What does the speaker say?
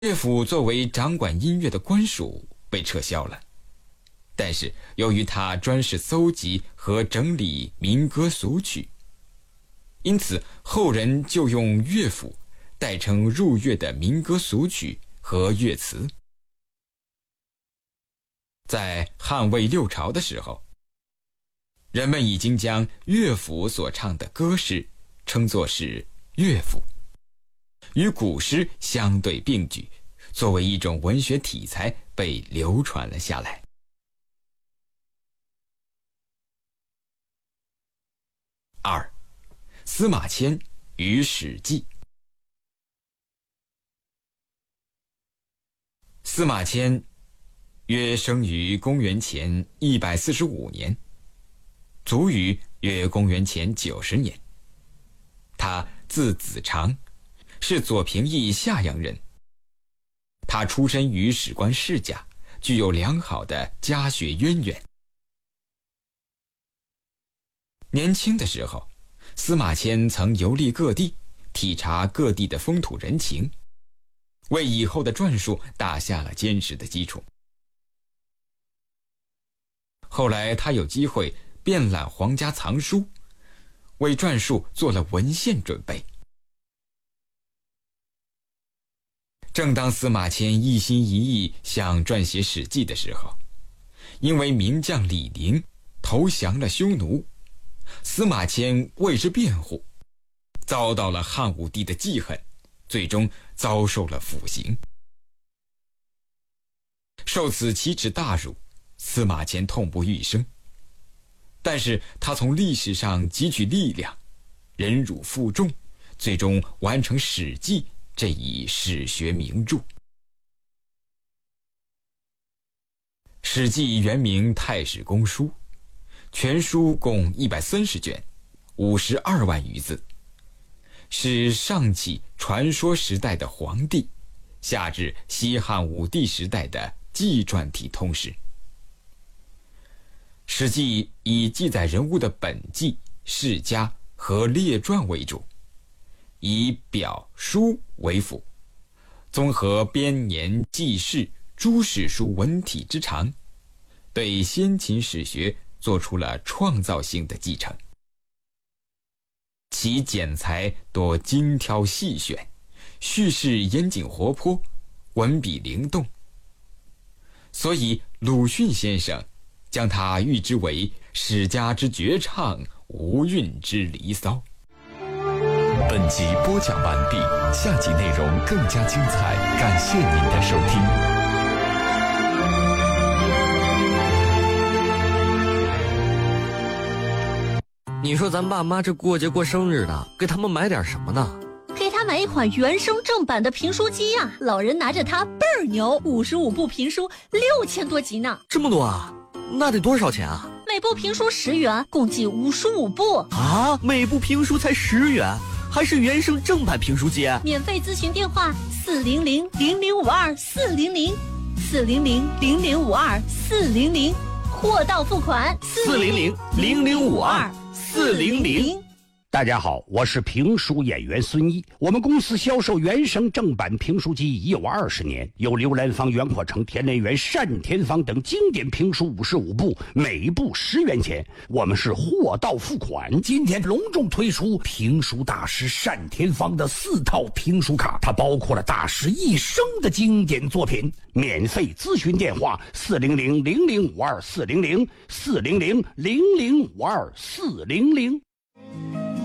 乐府作为掌管音乐的官署被撤销了，但是由于他专事搜集和整理民歌俗曲，因此后人就用乐府代称入乐的民歌俗曲和乐词。在汉魏六朝的时候，人们已经将乐府所唱的歌诗称作是乐府，与古诗相对并举，作为一种文学题材被流传了下来。二，司马迁与《史记》。司马迁约生于公元前145年，卒于约公元前90年。他字子长，是左平邑夏阳人。他出身于史官世家，具有良好的家学渊源。年轻的时候，司马迁曾游历各地，体察各地的风土人情，为以后的撰述打下了坚实的基础。后来他有机会遍览皇家藏书，为撰述做了文献准备。正当司马迁一心一意想撰写《史记》的时候，因为名将李陵投降了匈奴，司马迁为之辩护，遭到了汉武帝的记恨，最终遭受了腐刑。受此奇耻大辱，司马迁痛不欲生，但是他从历史上汲取力量，忍辱负重，最终完成《史记》这一史学名著。《史记》原名《太史公书》，全书共130卷，52万余字，是上起传说时代的皇帝，下至西汉武帝时代的纪传体通史。《史记》以记载人物的本纪、世家和列传为主，以表书为辅，综合编年记事诸史书文体之长，对先秦史学做出了创造性的继承。其剪裁多精挑细选，叙事严谨活泼，文笔灵动，所以鲁迅先生将它誉之为史家之绝唱，无韵之离骚。 本集播讲完毕，下集内容更加精彩，感谢您的收听。 你说咱爸妈这过节过生日的，给他们买点什么呢？ 给他买一款原声正版的评书机呀，老人拿着它倍儿牛，55部评书6000多集呢。 这么多啊？那得多少钱啊？ 每部评书10元，共计55部啊！每部评书才10元，还是原声正版评书机？ 免费咨询电话400-0052-400，400-0052-400，货到付款 400-0052-400。 大家好，我是评书演员孙一。我们公司销售原声正版评书机已有20年，有刘兰芳、袁阔成、田连元、单田芳等经典评书55部，每部10元钱。我们是货到付款。今天隆重推出评书大师单田芳的4套评书卡，它包括了大师一生的经典作品。免费咨询电话400-0052-400，400-0052-400。